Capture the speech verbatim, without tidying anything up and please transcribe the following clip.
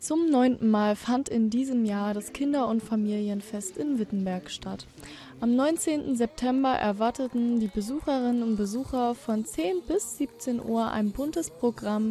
Zum neunten Mal fand in diesem Jahr das Kinder- und Familienfest in Wittenberg statt. Am neunzehnten September erwarteten die Besucherinnen und Besucher von zehn bis siebzehn Uhr ein buntes Programm